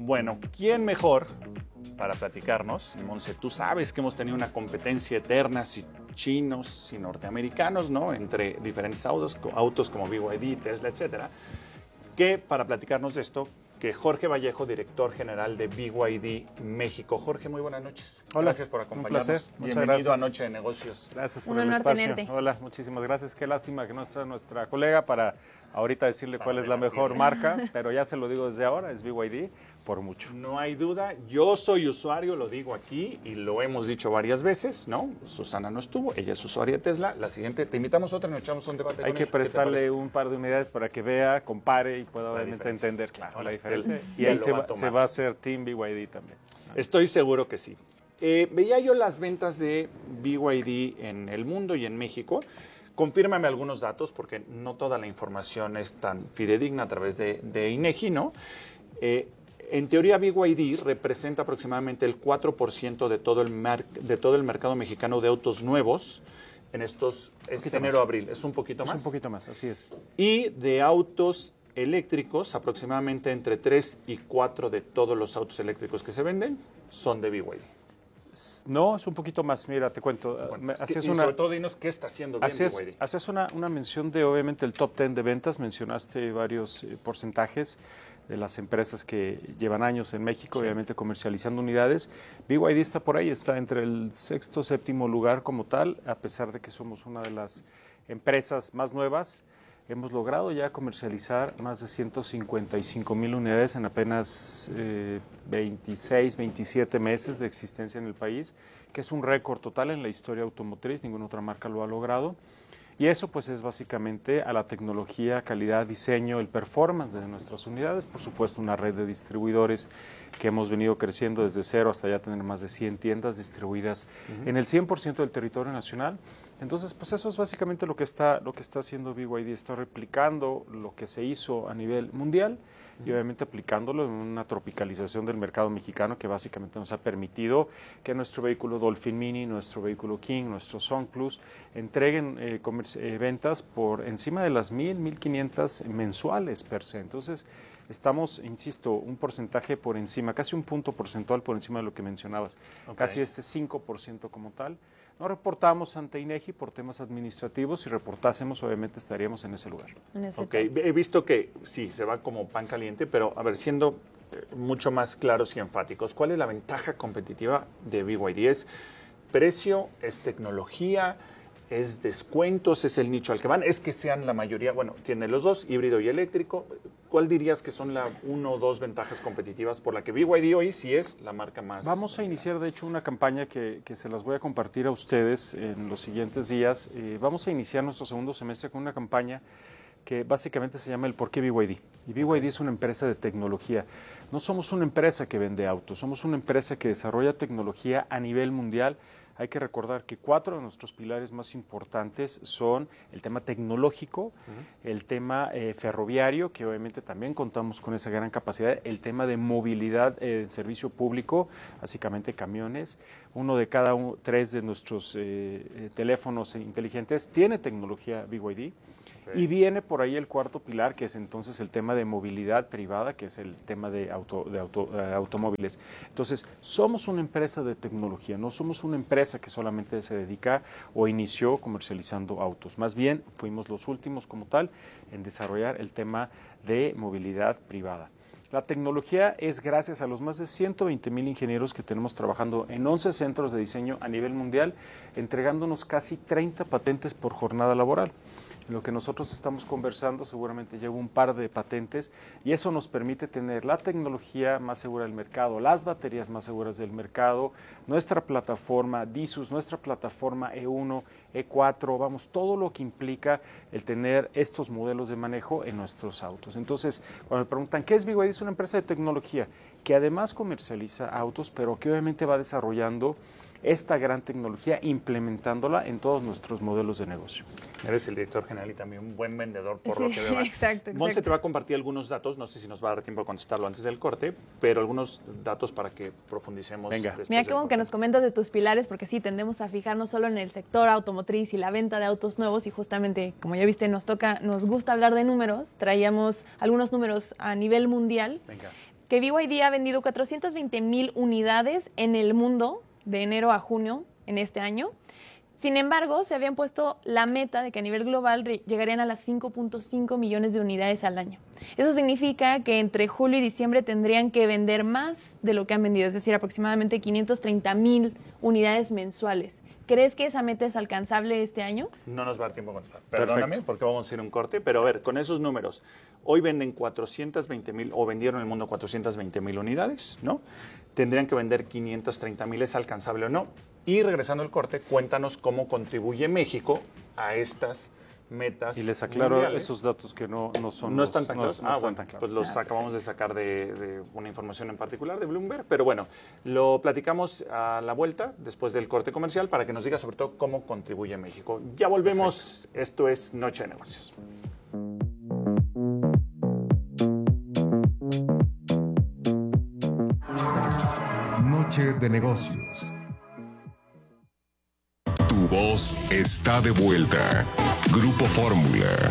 Bueno, ¿quién mejor para platicarnos? Monse, tú sabes que hemos tenido una competencia eterna, si chinos, si norteamericanos, ¿no? Entre diferentes autos como BYD, Tesla, etcétera. Que para platicarnos de esto, que Jorge Vallejo, director general de BYD México. Jorge, muy buenas noches. Hola, gracias por acompañarnos. Un placer. Bienvenido a Noche de Negocios. Gracias por el espacio. Tenerte. Hola, muchísimas gracias. Qué lástima que no está nuestra colega para ahorita decirle cuál es la mejor marca, pero ya se lo digo desde ahora, es BYD por mucho. No hay duda, yo soy usuario, lo digo aquí y lo hemos dicho varias veces, ¿no? Susana no estuvo, ella es usuaria de Tesla. La siguiente, te invitamos otra, nos echamos un debate. Hay que prestarle un par de unidades para que vea, compare y pueda obviamente entender la diferencia. Y ahí se va a hacer Team BYD también. Estoy seguro que sí. Veía yo las ventas de BYD en el mundo y en México. Confírmame algunos datos porque no toda la información es tan fidedigna a través de INEGI, ¿no? En teoría, BYD representa aproximadamente el 4% de todo el mercado mexicano de autos nuevos en estos enero-abril. ¿Es un poquito más? Es un poquito más, así es. Y de autos eléctricos, aproximadamente entre 3 y 4 de todos los autos eléctricos que se venden son de BYD. No, es un poquito más. Mira, te cuento. Bueno, sobre todo dinos qué está haciendo bien BYD. Hacías una mención de, obviamente, el top 10 de ventas. Mencionaste varios porcentajes de las empresas que llevan años en México, sí, obviamente comercializando unidades. BYD está por ahí, está entre el sexto, séptimo lugar como tal, a pesar de que somos una de las empresas más nuevas. Hemos logrado ya comercializar más de 155,000 unidades en apenas 26, 27 meses de existencia en el país, que es un récord total en la historia automotriz, ninguna otra marca lo ha logrado. Y eso pues es básicamente a la tecnología, calidad, diseño, el performance de nuestras unidades, por supuesto una red de distribuidores que hemos venido creciendo desde cero hasta ya tener más de 100 tiendas distribuidas en el 100% del territorio nacional. Entonces pues eso es básicamente lo que está haciendo BYD, está replicando lo que se hizo a nivel mundial y obviamente aplicándolo en una tropicalización del mercado mexicano que básicamente nos ha permitido que nuestro vehículo Dolphin Mini, nuestro vehículo King, nuestro Son Plus entreguen ventas por encima de las 1,500 mensuales per se. Entonces estamos, insisto, un porcentaje por encima, casi un punto porcentual por encima de lo que mencionabas, casi 5% como tal. No reportamos ante INEGI por temas administrativos. Si reportásemos, obviamente estaríamos en ese lugar. He visto que sí, se va como pan caliente, pero a ver, siendo mucho más claros y enfáticos, ¿cuál es la ventaja competitiva de BYD? ¿Es precio? ¿Es tecnología? ¿Es descuentos? ¿Es el nicho al que van? ¿Es que sean la mayoría? Bueno, tienen los dos, híbrido y eléctrico. ¿Cuál dirías que son la 1 o 2 ventajas competitivas por la que BYD hoy sí es la marca más? Vamos a iniciar, de hecho, una campaña que se las voy a compartir a ustedes en los siguientes días. Vamos a iniciar nuestro segundo semestre con una campaña que básicamente se llama el ¿Por qué BYD? Y BYD es una empresa de tecnología. No somos una empresa que vende autos, somos una empresa que desarrolla tecnología a nivel mundial. Hay que recordar que 4 de nuestros pilares más importantes son el tema tecnológico, el tema ferroviario, que obviamente también contamos con esa gran capacidad, el tema de movilidad en servicio público, básicamente camiones. 1 de cada 3 de nuestros teléfonos inteligentes tiene tecnología BYD. Y viene por ahí el cuarto pilar, que es entonces el tema de movilidad privada, que es el tema de automóviles. Entonces, somos una empresa de tecnología, no somos una empresa que solamente se dedica o inició comercializando autos. Más bien, fuimos los últimos como tal en desarrollar el tema de movilidad privada. La tecnología es gracias a los más de 120,000 ingenieros que tenemos trabajando en 11 centros de diseño a nivel mundial, entregándonos casi 30 patentes por jornada laboral. En lo que nosotros estamos conversando seguramente lleva un par de patentes y eso nos permite tener la tecnología más segura del mercado, las baterías más seguras del mercado, nuestra plataforma DiSUS, nuestra plataforma E1, E4, vamos, todo lo que implica el tener estos modelos de manejo en nuestros autos. Entonces, cuando me preguntan, ¿qué es BYD? Es una empresa de tecnología que además comercializa autos, pero que obviamente va desarrollando esta gran tecnología, implementándola en todos nuestros modelos de negocio. Eres el director general y también un buen vendedor, por lo que veo. Exacto. Monse te va a compartir algunos datos, no sé si nos va a dar tiempo a contestarlo antes del corte, pero algunos datos para que profundicemos. Venga. Mira, como que nos comentas de tus pilares, porque sí, tendemos a fijarnos solo en el sector automotriz y la venta de autos nuevos, y justamente, como ya viste, nos gusta hablar de números. Traíamos algunos números a nivel mundial. Venga. que BYD ha vendido 420,000 unidades en el mundo de enero a junio en este año. Sin embargo, se habían puesto la meta de que a nivel global llegarían a las 5.5 millones de unidades al año. Eso significa que entre julio y diciembre tendrían que vender más de lo que han vendido, es decir, aproximadamente 530,000 unidades mensuales. ¿Crees que esa meta es alcanzable este año? No nos va a dar tiempo a contestar. Perdóname, porque vamos a hacer un corte. Pero a ver, con esos números, hoy venden 420,000, o vendieron en el mundo 420,000 unidades, ¿no? Tendrían que vender 530,000. ¿Es alcanzable o no? Y regresando al corte, cuéntanos cómo contribuye México a estas metas. Y les aclaro mundiales. esos datos que no son... ¿No están tan claros? No Bueno, tan claros. pues los acabamos de sacar de una información en particular de Bloomberg. Pero bueno, lo platicamos a la vuelta, después del corte comercial, para que nos diga sobre todo cómo contribuye México. Ya volvemos. Perfecto. Esto es Noche de Negocios. Noche de Negocios. Tu voz está de vuelta. Grupo Fórmula.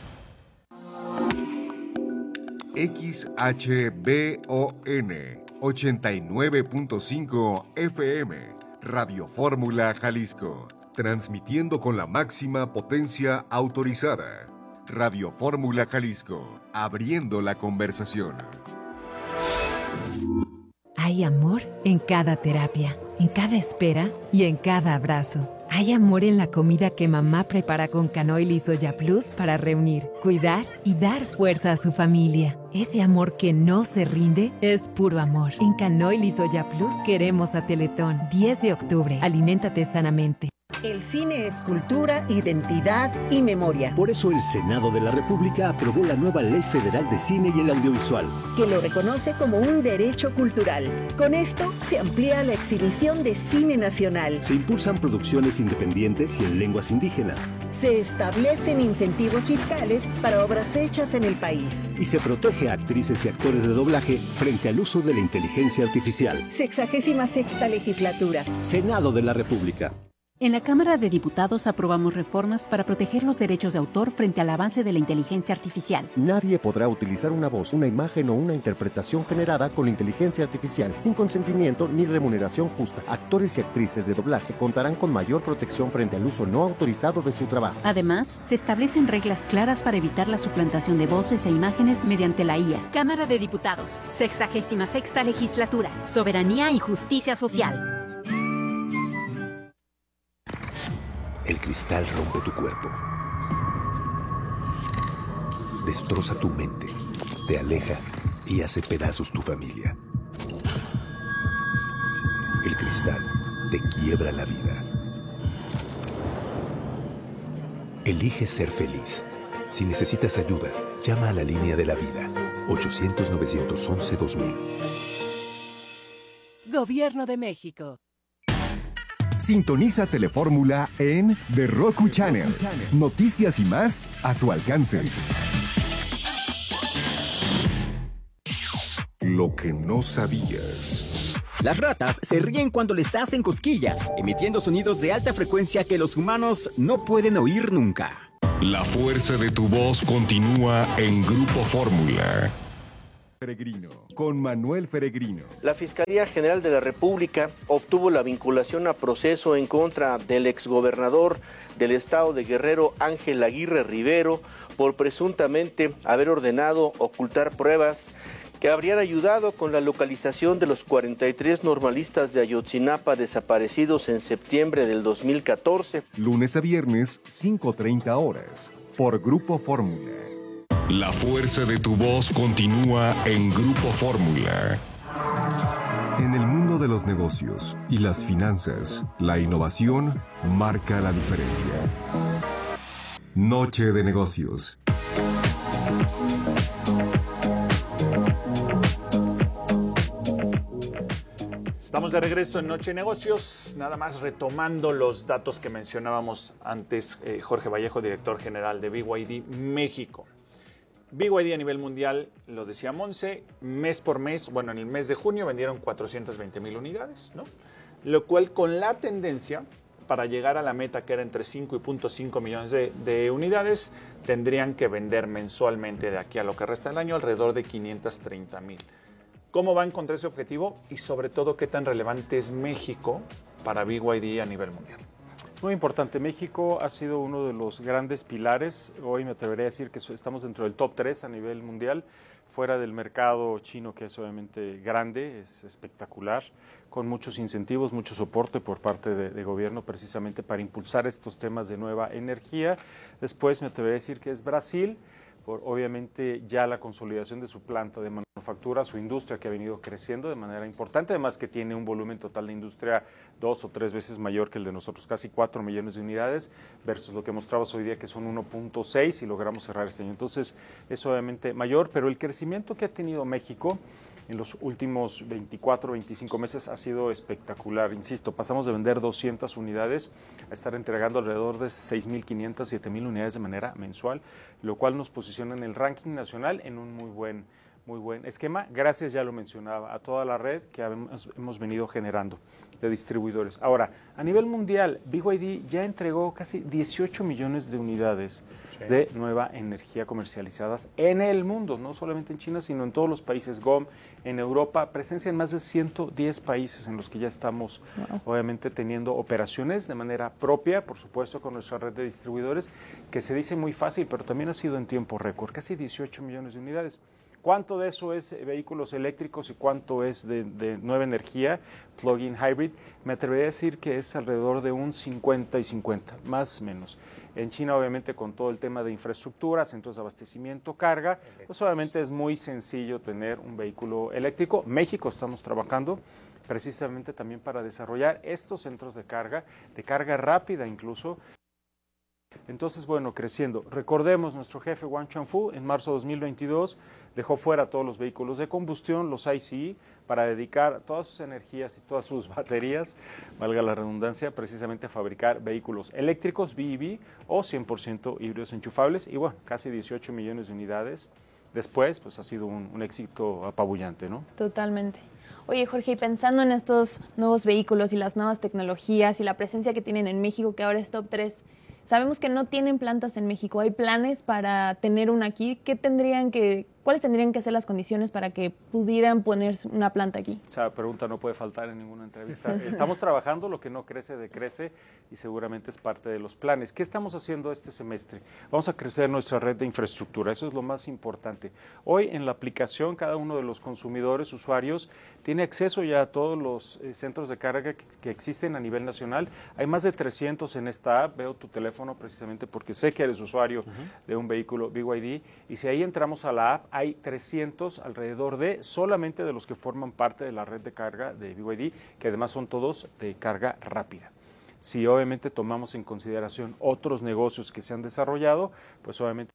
XHBON 89.5 FM. Radio Fórmula Jalisco. Transmitiendo con la máxima potencia autorizada. Radio Fórmula Jalisco. Abriendo la conversación. Hay amor en cada terapia, en cada espera y en cada abrazo. Hay amor en la comida que mamá prepara con canoil y soya plus para reunir, cuidar y dar fuerza a su familia. Ese amor que no se rinde es puro amor. En canoil y soya plus queremos a Teletón. 10 de octubre. Aliméntate sanamente. El cine es cultura, identidad y memoria. Por eso el Senado de la República aprobó la nueva Ley Federal de Cine y el Audiovisual, que lo reconoce como un derecho cultural. Con esto se amplía la exhibición de cine nacional. se impulsan producciones independientes y en lenguas indígenas, Se establecen incentivos fiscales para obras hechas en el país. y se protege a actrices y actores de doblaje frente al uso de la inteligencia artificial. 66ª legislatura. Senado de la República. En la Cámara de Diputados aprobamos reformas para proteger los derechos de autor frente al avance de la inteligencia artificial. Nadie podrá utilizar una voz, una imagen o una interpretación generada con inteligencia artificial sin consentimiento ni remuneración justa. Actores y actrices de doblaje contarán con mayor protección frente al uso no autorizado de su trabajo. Además, se establecen reglas claras para evitar la suplantación de voces e imágenes mediante la IA. Cámara de Diputados, 66ª legislatura, soberanía y justicia social. El cristal rompe tu cuerpo. Destroza tu mente, te aleja y hace pedazos tu familia. El cristal te quiebra la vida. Elige ser feliz. Si necesitas ayuda, llama a la línea de la vida. 800-911-2000. Gobierno de México. Sintoniza Telefórmula en The Roku Channel. Noticias y más a tu alcance. Lo que no sabías. Las ratas se ríen cuando les hacen cosquillas, emitiendo sonidos de alta frecuencia que los humanos no pueden oír nunca. La fuerza de tu voz continúa en Grupo Fórmula. Peregrino, con Manuel Peregrino. La Fiscalía General de la República obtuvo la vinculación a proceso en contra del exgobernador del estado de Guerrero, Ángel Aguirre Rivero, por presuntamente haber ordenado ocultar pruebas que habrían ayudado con la localización de los 43 normalistas de Ayotzinapa desaparecidos en septiembre del 2014. Lunes a viernes, 5:30 horas, por Grupo Fórmula. La fuerza de tu voz continúa en Grupo Fórmula. En el mundo de los negocios y las finanzas, la innovación marca la diferencia. Noche de Negocios. Estamos de regreso en Noche de Negocios, nada más retomando los datos que mencionábamos antes, Jorge Vallejo, director general de BYD México. BYD a nivel mundial, lo decía Monse, mes por mes, bueno, en el mes de junio vendieron 420,000 unidades, ¿no? Lo cual con la tendencia para llegar a la meta que era entre 5.5 millones de unidades, tendrían que vender mensualmente de aquí a lo que resta del año alrededor de 530,000. ¿Cómo va a encontrar ese objetivo? Y sobre todo, ¿qué tan relevante es México para BYD a nivel mundial? Es muy importante. México ha sido uno de los grandes pilares. Hoy me atrevería a decir que estamos dentro del top 3 a nivel mundial, fuera del mercado chino, que es obviamente grande, es espectacular, con muchos incentivos, mucho soporte por parte de gobierno precisamente para impulsar estos temas de nueva energía. Después me atrevería a decir que es Brasil, por obviamente ya la consolidación de su planta de manufactura, su industria que ha venido creciendo de manera importante, además que tiene un volumen total de industria 2 o 3 veces mayor que el de nosotros, casi 4 millones de unidades, versus lo que mostrabas hoy día que son 1.6 y logramos cerrar este año. Entonces es obviamente mayor, pero el crecimiento que ha tenido México en los últimos 24, 25 meses ha sido espectacular. Insisto, pasamos de vender 200 unidades a estar entregando alrededor de 6.500, 7.000 unidades de manera mensual, lo cual nos posiciona en el ranking nacional en un muy buen esquema, gracias, ya lo mencionaba, a toda la red que hemos venido generando de distribuidores. Ahora, a nivel mundial, BYD ya entregó casi 18 millones de unidades de nueva energía comercializadas en el mundo, no solamente en China, sino en todos los países GOM, en Europa, presencia en más de 110 países en los que ya estamos, obviamente, teniendo operaciones de manera propia, por supuesto, con nuestra red de distribuidores, que se dice muy fácil, pero también ha sido en tiempo récord, casi 18 millones de unidades. ¿Cuánto de eso es vehículos eléctricos y cuánto es de nueva energía, plug-in hybrid? Me atrevería a decir que es alrededor de un 50 y 50, más o menos. En China, obviamente, con todo el tema de infraestructura, centros de abastecimiento, carga, pues obviamente es muy sencillo tener un vehículo eléctrico. México estamos trabajando precisamente también para desarrollar estos centros de carga rápida incluso. Entonces, bueno, creciendo. Recordemos, nuestro jefe Wang Chuanfu en marzo de 2022 dejó fuera todos los vehículos de combustión, los ICE, para dedicar todas sus energías y todas sus baterías, valga la redundancia, precisamente a fabricar vehículos eléctricos, BEV o 100% híbridos enchufables. Y bueno, casi 18 millones de unidades. Después, pues ha sido un éxito apabullante, ¿no? Totalmente. Oye, Jorge, y pensando en estos nuevos vehículos y las nuevas tecnologías y la presencia que tienen en México, que ahora es top 3, sabemos que no tienen plantas en México. ¿Hay planes para tener una aquí? ¿Cuáles tendrían que ser las condiciones para que pudieran poner una planta aquí? Esa pregunta no puede faltar en ninguna entrevista. Estamos trabajando, lo que no crece, decrece, y seguramente es parte de los planes. ¿Qué estamos haciendo este semestre? Vamos a crecer nuestra red de infraestructura, eso es lo más importante. Hoy en la aplicación, cada uno de los consumidores, usuarios, tiene acceso ya a todos los centros de carga que existen a nivel nacional. Hay más de 300 en esta app, veo tu teléfono precisamente porque sé que eres usuario de un vehículo BYD, y si ahí entramos a la app, hay 300 alrededor solamente de los que forman parte de la red de carga de BYD, que además son todos de carga rápida. Si obviamente tomamos en consideración otros negocios que se han desarrollado, pues obviamente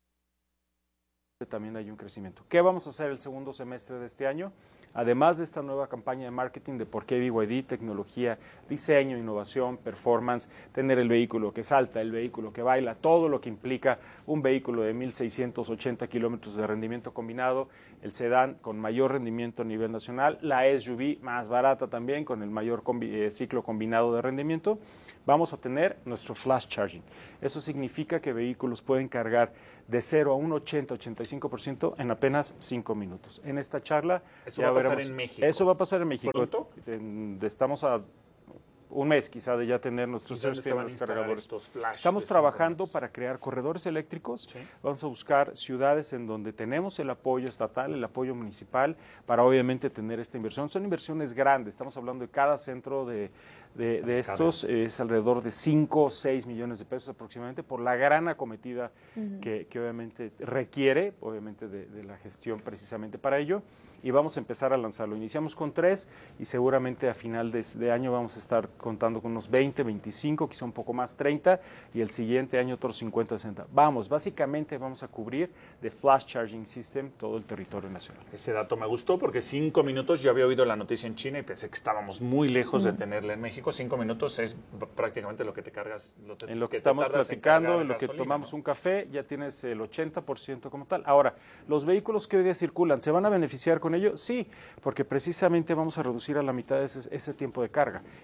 también hay un crecimiento. ¿Qué vamos a hacer el segundo semestre de este año? Además de esta nueva campaña de marketing de por qué BYD, tecnología, diseño, innovación, performance, tener el vehículo que salta, el vehículo que baila, todo lo que implica un vehículo de 1.680 kilómetros de rendimiento combinado, el sedán con mayor rendimiento a nivel nacional, la SUV más barata también con el mayor ciclo combinado de rendimiento, vamos a tener nuestro flash charging. Eso significa que vehículos pueden cargar de 0 a un 80-85% en apenas 5 minutos. En esta charla eso va a pasar en México. Eso va a pasar en México. ¿Pronto? Estamos a un mes quizá de ya tener nuestros cargadores. Estamos trabajando para crear corredores eléctricos. ¿Sí? Vamos a buscar ciudades en donde tenemos el apoyo estatal, el apoyo municipal, para obviamente tener esta inversión. Son inversiones grandes. Estamos hablando de cada centro de estos es alrededor de 5 o 6 millones de pesos aproximadamente por la gran acometida que obviamente requiere, obviamente de la gestión precisamente para ello, y vamos a empezar a lanzarlo. Iniciamos con 3 y seguramente a final de año vamos a estar contando con unos 20, 25, quizá un poco más, 30, y el siguiente año otros 50, 60. Básicamente vamos a cubrir de Flash Charging System todo el territorio nacional. Ese dato me gustó porque 5 minutos, yo había oído la noticia en China y pensé que estábamos muy lejos de tenerla en México. 5 minutos es prácticamente lo que te cargas. En lo que estamos platicando, en lo que tomamos un café, ya tienes el 80% como tal. Ahora, los vehículos que hoy día circulan, ¿se van a beneficiar con ello? Sí, porque precisamente vamos a reducir a la mitad ese tiempo de carga. Estos 5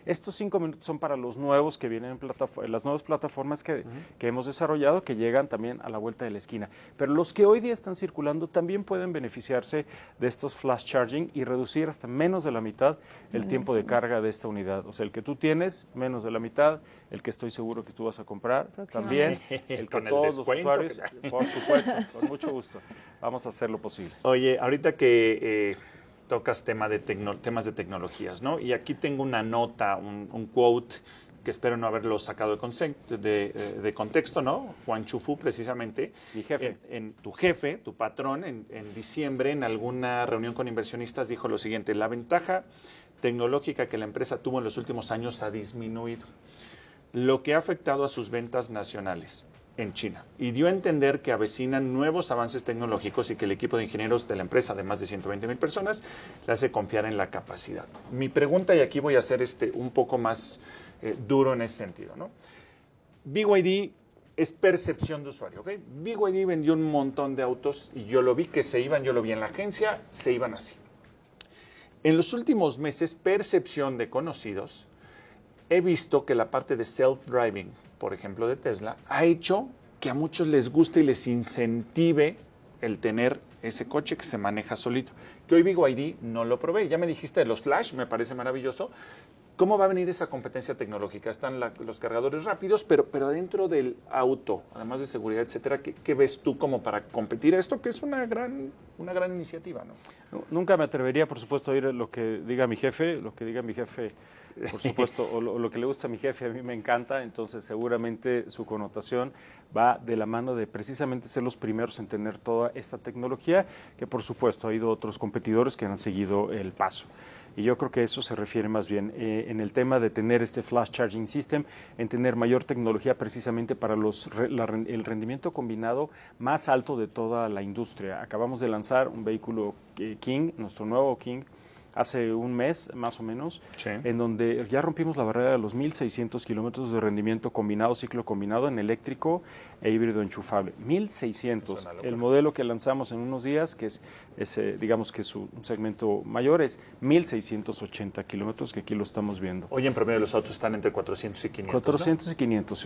5 minutos son para los nuevos que vienen en las nuevas plataformas que hemos desarrollado, que llegan también a la vuelta de la esquina. Pero los que hoy día están circulando también pueden beneficiarse de estos flash charging y reducir hasta menos de la mitad el tiempo de carga de esta unidad. O sea, el que tú tienes, menos de la mitad, el que estoy seguro que tú vas a comprar, también, el que todos los usuarios, por supuesto, con mucho gusto, vamos a hacer lo posible. Oye, ahorita que tocas temas de tecnologías, ¿no? Y aquí tengo una nota, un quote que espero no haberlo sacado de contexto, ¿no? Juan Chufu, precisamente. Mi jefe. Tu jefe, tu patrón, en diciembre, en alguna reunión con inversionistas, dijo lo siguiente: la ventaja tecnológica que la empresa tuvo en los últimos años ha disminuido, lo que ha afectado a sus ventas nacionales en China, y dio a entender que avecinan nuevos avances tecnológicos y que el equipo de ingenieros de la empresa, de más de 120,000 personas, le hace confiar en la capacidad. Mi pregunta, y aquí voy a ser un poco más duro en ese sentido, ¿no? BYD es percepción de usuario, ¿ok? BYD vendió un montón de autos y yo lo vi que se iban, yo lo vi en la agencia, se iban así. En los últimos meses, percepción de conocidos, he visto que la parte de self-driving, por ejemplo, de Tesla, ha hecho que a muchos les guste y les incentive el tener ese coche que se maneja solito. Que hoy BYD no lo probé. Ya me dijiste de los Flash, me parece maravilloso. ¿Cómo va a venir esa competencia tecnológica? Están los cargadores rápidos, pero dentro del auto, además de seguridad, etcétera, ¿qué ves tú como para competir a esto, que es una gran iniciativa, ¿no? Nunca me atrevería, por supuesto, a oír lo que diga mi jefe, por supuesto, o lo que le gusta a mi jefe, a mí me encanta, entonces seguramente su connotación va de la mano de precisamente ser los primeros en tener toda esta tecnología, que por supuesto ha habido otros competidores que han seguido el paso. Y yo creo que eso se refiere más bien en el tema de tener este Flash Charging System, en tener mayor tecnología precisamente para el rendimiento combinado más alto de toda la industria. Acabamos de lanzar un vehículo King, nuestro nuevo King, hace un mes más o menos, sí, en donde ya rompimos la barrera de los 1,600 kilómetros de rendimiento combinado, ciclo combinado en eléctrico e híbrido enchufable. 1,600. El modelo que lanzamos en unos días, que es digamos que es un segmento mayor, es 1,680 kilómetros, que aquí lo estamos viendo. Hoy en promedio los autos están entre 400 y 500. 400 ¿no? Y 500,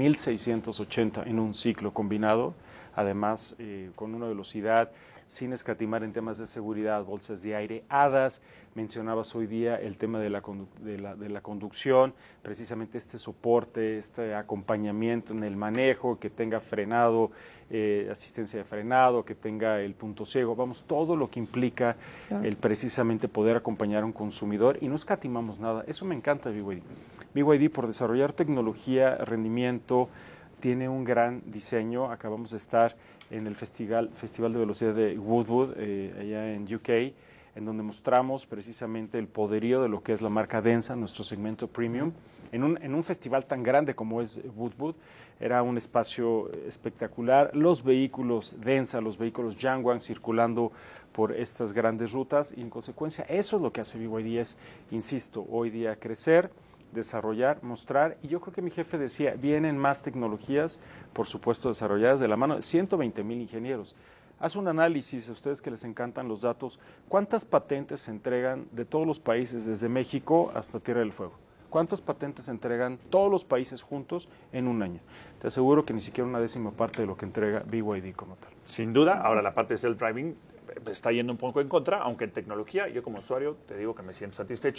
1,680 en un ciclo combinado, además con una velocidad sin escatimar en temas de seguridad, bolsas de aire, HADAS. Mencionabas hoy día el tema de la conducción, precisamente este soporte, este acompañamiento en el manejo, que tenga frenado, asistencia de frenado, que tenga el punto ciego, vamos, todo lo que implica el precisamente poder acompañar a un consumidor, y no escatimamos nada. Eso me encanta de BYD. BYD, por desarrollar tecnología, rendimiento, tiene un gran diseño. Acabamos de estar en el Festival de Velocidad de Goodwood, allá en UK, en donde mostramos precisamente el poderío de lo que es la marca Denza, nuestro segmento premium, en un festival tan grande como es Goodwood. Era un espacio espectacular. Los vehículos Denza, los vehículos Yangwang circulando por estas grandes rutas, y en consecuencia eso es lo que hace BYD, es, insisto, hoy día crecer, desarrollar, mostrar, y yo creo que mi jefe decía, vienen más tecnologías, por supuesto desarrolladas de la mano de 120,000 ingenieros. Haz un análisis, a ustedes que les encantan los datos, ¿cuántas patentes se entregan de todos los países, desde México hasta Tierra del Fuego? ¿Cuántas patentes se entregan todos los países juntos en un año? Te aseguro que ni siquiera una décima parte de lo que entrega BYD como tal. Sin duda, ahora la parte de self-driving está yendo un poco en contra, aunque en tecnología, yo como usuario te digo que me siento satisfecho.